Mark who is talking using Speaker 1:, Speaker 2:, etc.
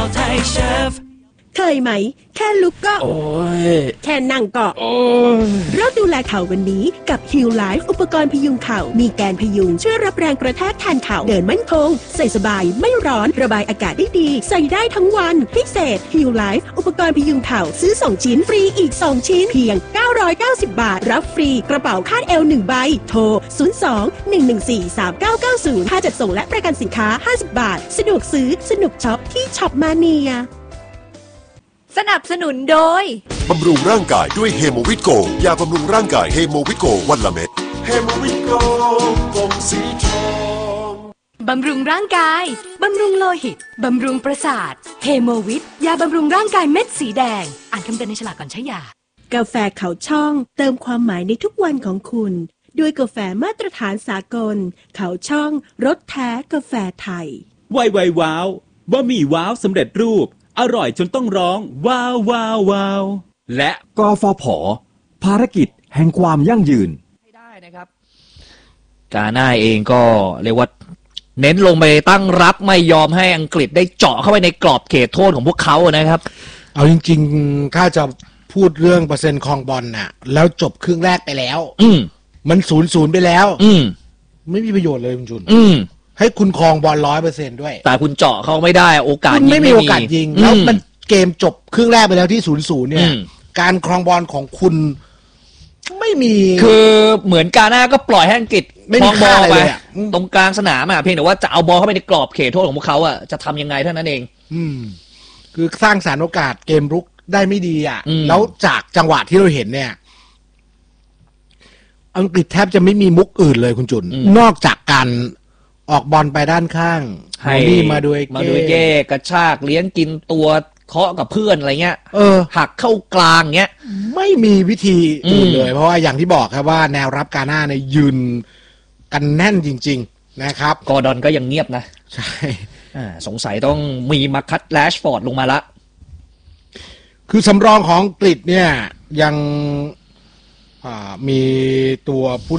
Speaker 1: ไทยเชฟ
Speaker 2: เคยไหมแค่ลุกก็
Speaker 3: โอ้ย
Speaker 2: แค่นั่งก็
Speaker 3: โอ้ย
Speaker 2: เราดูแลเข่าวันนี้กับ Heal Life อุปกรณ์พยุงเข่ามีแกนพยุงช่วยรับแรงกระแทกแทนเข่าเดินมั่นคงใส่สบายไม่ร้อนระบายอากาศได้ดีใส่ได้ทั้งวันพิเศษ Heal Life อุปกรณ์พยุงเข่าซื้อ2ชิ้นฟรีอีก2ชิ้นเพียง990 บาทรับฟรีกระเป๋าคาดเอว1ใบโทร02-114-3990ค่าจัดส่งและประกันสินค้า50 บาทสะดวกซื้อสนุกช็อปที่ช็อปมาเนีย
Speaker 4: สนับสนุนโดย
Speaker 5: บำรุงร่างกายด้วยเฮโมวิโกยาบำรุงร่างกายเฮโมวิโกวันละเม็ดเฮโมวิโกกลมสีทอง
Speaker 4: บำรุงร่างกายบำรุงโลหิตบำรุงประสาทเฮโมวิทยาบำรุงร่างกายเม็ดสีแดงอ่านคำเตือนในฉลากก่อนใช้ยาก
Speaker 2: าแฟเขาช่องเติมความหมายในทุกวันของคุณด้วยกาแฟมาตรฐานสากลเขาช่องรสแท้กาแฟไทย
Speaker 6: ไวว้าวบะหมี่ว้าวสำเร็จรูปอร่อยจนต้องร้องว้าวว้าวว้าวและ
Speaker 7: กฟผ.ภารกิจแห่งความยั่งยืน
Speaker 3: ให้ได้นะครับกาหน้าเองก็เรียกว่าเน้นลงไปตั้งรับไม่ยอมให้อังกฤษได้เจาะเข้าไปในกรอบเขตโทษของพวกเขานะครับ
Speaker 8: เอาจริงๆถ้าจะพูดเรื่องเปอร์เซ็นต์ครองบอลน่ะแล้วจบครึ่งแรกไปแล้วมัน0-0ไปแล้วไม่มีประโยชน์เลยคุณจุนให้คุณครองบอล100%ด้วย
Speaker 3: แต่คุณเจาะเขาไม่ได้โอกาส
Speaker 8: ยิงไม่มีโอกาสยิงแล้วมันเกมจบครึ่งแรกไปแล้วที่0-0เนี่ยการครองบอลของคุณไม่มี
Speaker 3: คือเหมือนกาหน้าก็ปล่อยให้อังกฤษครองบอลไปตรงกลางสนามเพียงแต่ว่าจะเอาบอลเข้าไปในกรอบเขตโทษของพวกเขาจะทำยังไงเท่านั้นเอง
Speaker 8: คือสร้างสรรค์โอกาสเกมรุกได้ไม่ดีแล้วจากจังหวะที่เราเห็นเนี่ยอังกฤษแทบจะไม่มีมุกอื่นเลยคุณจุนนอกจากการออกบอลไปด้านข้าง
Speaker 3: ให้มาดูเก้กระชากเลี้ยงกินตัวเคาะกับเพื่อนอะไรเงี้ยหักเข้ากลางเงี้ย
Speaker 8: ไม่มีวิธีอื่นเลยเพราะว่าอย่างที่บอกครับว่าแนวรับกาหน้าเนี่ยยืนกันแน่นจริงๆนะครับ
Speaker 3: กอร์ดอนก็ยังเงียบนะ
Speaker 8: ใช่
Speaker 3: สงสัยต้องมีมาคัตแรชฟอร์ดลงมาละ
Speaker 8: คือสำรองของอังกฤษเนี่ยยังมีตัวผู้